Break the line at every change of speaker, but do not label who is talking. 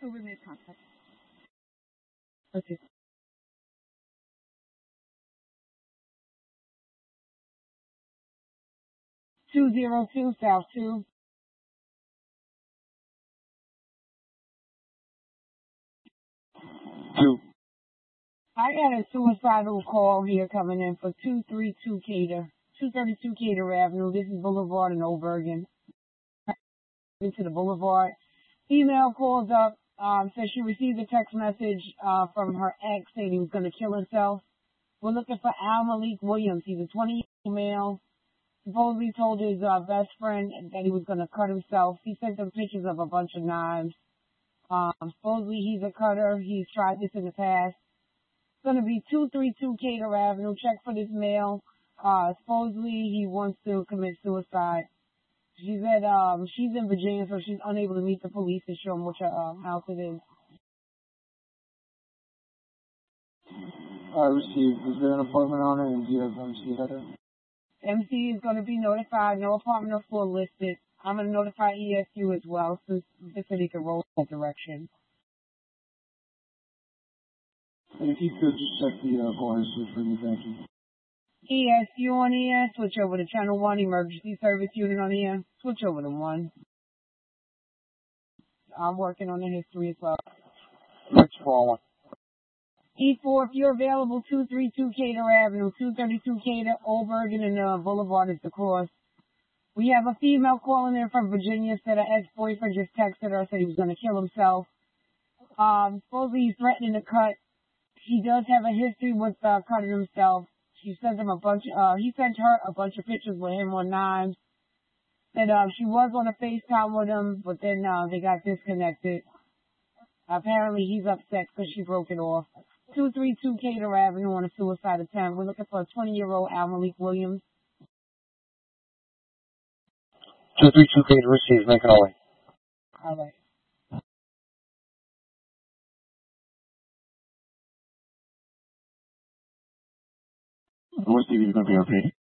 To remove contact. Okay. 202 South 2.
Two.
I got a suicidal call here coming in for 232 Cater, 232 Cater Avenue. This is Boulevard in Old Bergen. Into the Boulevard. Female calls up, says she received a text message from her ex saying he was going to kill himself. We're looking for Al Malik Williams. He's a 20-year-old male. Supposedly told his best friend that he was going to cut himself. He sent them pictures of a bunch of knives. Supposedly he's a cutter. He's tried this in the past. It's going to be 232 Cater Avenue. Check for this male. Supposedly he wants to commit suicide. She said she's in Virginia, so she's unable to meet the police and show them which house it is.
Received. Is there an apartment on it, and do you have MC header?
MC is going to be notified. No apartment or floor listed. I'm going to notify ESU as well, since they said he can roll that direction.
And if you could just check the call history for me, thank you.
ESU on here. Switch over to Channel 1. Emergency Service Unit on here. Switch over to 1. I'm working on the history as well.
Next call.
E4, if you're available, 232 Cater Avenue, 232 Cater, Old Bergen, and Boulevard is the cross. We have a female calling in from Virginia, said her ex-boyfriend just texted her, said he was going to kill himself. Supposedly he's threatening to cut. He does have a history with cutting himself. She sent him he sent her a bunch of pictures with him on knives. Said she was on a FaceTime with him, but then they got disconnected. Apparently he's upset because she broke it off. 232 Cater Avenue on a suicide attempt. We're looking for a 20-year-old Al Malik Williams.
232 Cater received. Make it all right.
All right.
What's the going to be our pay?